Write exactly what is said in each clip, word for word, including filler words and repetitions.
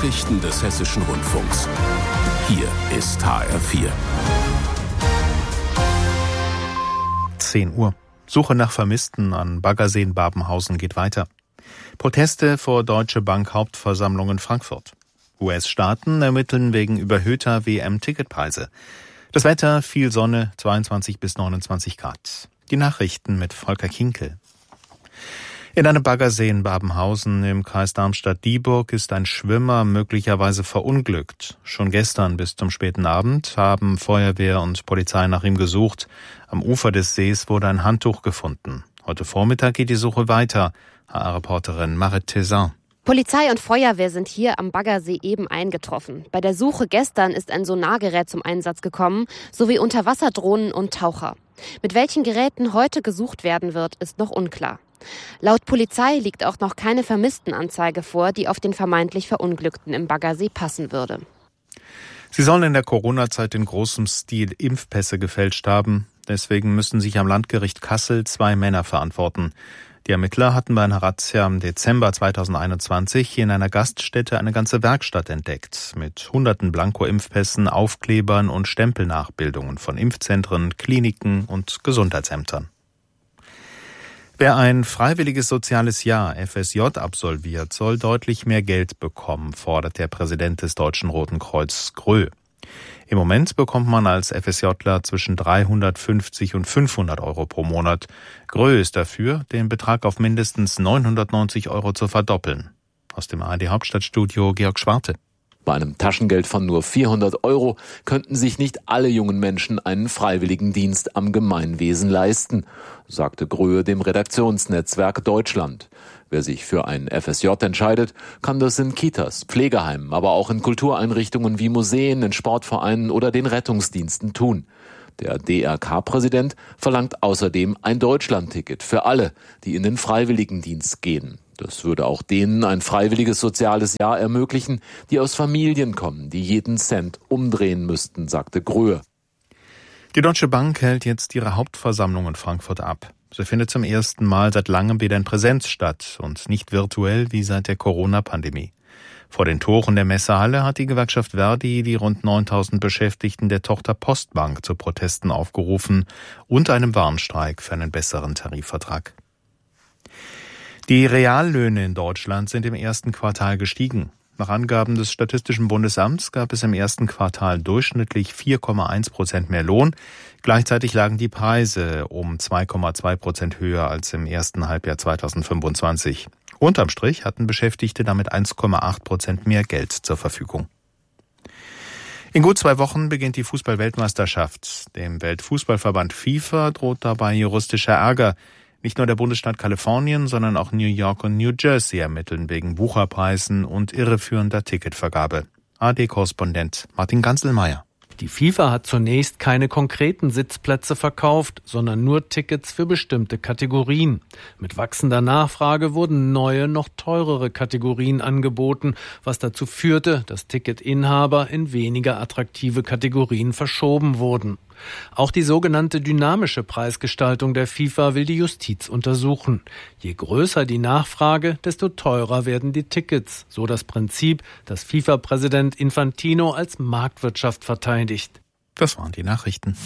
Nachrichten des Hessischen Rundfunks. Hier ist H R vier. zehn Uhr. Suche nach Vermissten an Baggersee in Babenhausen geht weiter. Proteste vor Deutsche Bank Hauptversammlung in Frankfurt. U S-Staaten ermitteln wegen überhöhter W M-Ticketpreise. Das Wetter, viel Sonne, zweiundzwanzig bis neunundzwanzig Grad. Die Nachrichten mit Volker Kinkel. In einem Baggersee in Babenhausen im Kreis Darmstadt-Dieburg ist ein Schwimmer möglicherweise verunglückt. Schon gestern bis zum späten Abend haben Feuerwehr und Polizei nach ihm gesucht. Am Ufer des Sees wurde ein Handtuch gefunden. Heute Vormittag geht die Suche weiter. H R-Reporterin Marit Tezin. Polizei und Feuerwehr sind hier am Baggersee eben eingetroffen. Bei der Suche gestern ist ein Sonargerät zum Einsatz gekommen, sowie Unterwasserdrohnen und Taucher. Mit welchen Geräten heute gesucht werden wird, ist noch unklar. Laut Polizei liegt auch noch keine Vermisstenanzeige vor, die auf den vermeintlich Verunglückten im Baggersee passen würde. Sie sollen in der Corona-Zeit in großem Stil Impfpässe gefälscht haben. Deswegen müssen sich am Landgericht Kassel zwei Männer verantworten. Die Ermittler hatten bei einer Razzia im Dezember zweitausendeinundzwanzig in einer Gaststätte eine ganze Werkstatt entdeckt. Mit hunderten Blanko-Impfpässen, Aufklebern und Stempelnachbildungen von Impfzentren, Kliniken und Gesundheitsämtern. Wer ein freiwilliges soziales Jahr F S J absolviert, soll deutlich mehr Geld bekommen, fordert der Präsident des Deutschen Roten Kreuz Grö. Im Moment bekommt man als FSJler zwischen dreihundertfünfzig und fünfhundert Euro pro Monat. Grö ist dafür, den Betrag auf mindestens neunhundertneunzig Euro zu verdoppeln. Aus dem A R D-Hauptstadtstudio Georg Schwarte. Bei einem Taschengeld von nur vierhundert Euro könnten sich nicht alle jungen Menschen einen Freiwilligendienst am Gemeinwesen leisten, sagte Gröhe dem Redaktionsnetzwerk Deutschland. Wer sich für ein F S J entscheidet, kann das in Kitas, Pflegeheimen, aber auch in Kultureinrichtungen wie Museen, in Sportvereinen oder den Rettungsdiensten tun. Der D R K-Präsident verlangt außerdem ein Deutschlandticket für alle, die in den Freiwilligendienst gehen. Das würde auch denen ein freiwilliges soziales Jahr ermöglichen, die aus Familien kommen, die jeden Cent umdrehen müssten, sagte Gröhe. Die Deutsche Bank hält jetzt ihre Hauptversammlung in Frankfurt ab. Sie findet zum ersten Mal seit langem wieder in Präsenz statt und nicht virtuell wie seit der Corona-Pandemie. Vor den Toren der Messehalle hat die Gewerkschaft Verdi die rund neuntausend Beschäftigten der Tochter Postbank zu Protesten aufgerufen und einem Warnstreik für einen besseren Tarifvertrag. Die Reallöhne in Deutschland sind im ersten Quartal gestiegen. Nach Angaben des Statistischen Bundesamts gab es im ersten Quartal durchschnittlich vier Komma eins Prozent mehr Lohn. Gleichzeitig lagen die Preise um zwei Komma zwei Prozent höher als im ersten Halbjahr zweitausendfünfundzwanzig. Unterm Strich hatten Beschäftigte damit eins Komma acht Prozent mehr Geld zur Verfügung. In gut zwei Wochen beginnt die Fußball-Weltmeisterschaft. Dem Weltfußballverband FIFA droht dabei juristischer Ärger. Nicht nur der Bundesstaat Kalifornien, sondern auch New York und New Jersey ermitteln wegen Wucherpreisen und irreführender Ticketvergabe. A R D-Korrespondent Martin Ganzelmeier. Die FIFA hat zunächst keine konkreten Sitzplätze verkauft, sondern nur Tickets für bestimmte Kategorien. Mit wachsender Nachfrage wurden neue, noch teurere Kategorien angeboten, was dazu führte, dass Ticketinhaber in weniger attraktive Kategorien verschoben wurden. Auch die sogenannte dynamische Preisgestaltung der FIFA will die Justiz untersuchen. Je größer die Nachfrage, desto teurer werden die Tickets. So das Prinzip, das FIFA-Präsident Infantino als Marktwirtschaft verteidigt. Das waren die Nachrichten.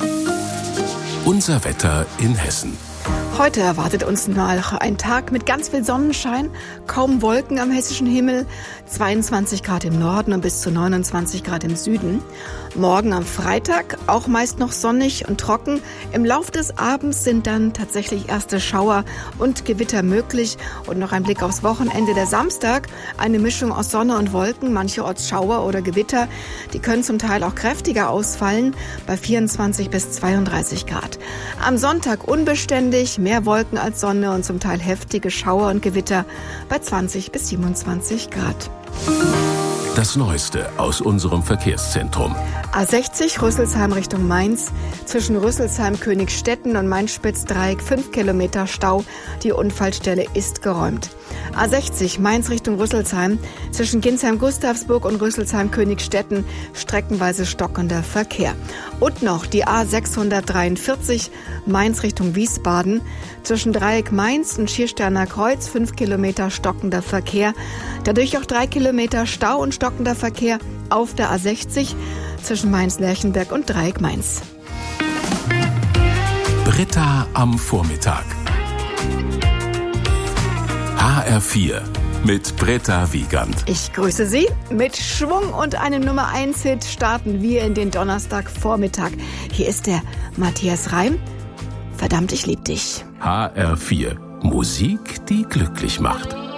Unser Wetter in Hessen. Heute erwartet uns noch ein Tag mit ganz viel Sonnenschein, kaum Wolken am hessischen Himmel, zweiundzwanzig Grad im Norden und bis zu neunundzwanzig Grad im Süden. Morgen am Freitag auch meist noch sonnig und trocken. Im Lauf des Abends sind dann tatsächlich erste Schauer und Gewitter möglich. Und noch ein Blick aufs Wochenende. Der Samstag, eine Mischung aus Sonne und Wolken, mancherorts Schauer oder Gewitter. Die können zum Teil auch kräftiger ausfallen, bei vierundzwanzig bis zweiunddreißig Grad. Am Sonntag unbeständig, mehr Wolken als Sonne und zum Teil heftige Schauer und Gewitter bei zwanzig bis siebenundzwanzig Grad. Das Neueste aus unserem Verkehrszentrum. A sechzig Rüsselsheim Richtung Mainz. Zwischen Rüsselsheim, Königstetten und Mainz-Spitzdreieck fünf Kilometer Stau. Die Unfallstelle ist geräumt. A sechzig Mainz Richtung Rüsselsheim. Zwischen Ginsheim-Gustavsburg und Rüsselsheim-Königstetten streckenweise stockender Verkehr. Und noch die A sechshundertdreiundvierzig Mainz Richtung Wiesbaden. Zwischen Dreieck Mainz und Schiersteiner Kreuz fünf Kilometer stockender Verkehr. Dadurch auch drei Kilometer Stau und stockender Verkehr auf der A sechzig zwischen Mainz-Lerchenberg und Dreieck Mainz. Britta am Vormittag. H R vier mit Britta Wiegand. Ich grüße Sie. Mit Schwung und einem Nummer eins Hit starten wir in den Donnerstagvormittag. Hier ist der Matthias Reim. Verdammt, ich lieb dich. H R vier. Musik, die glücklich macht.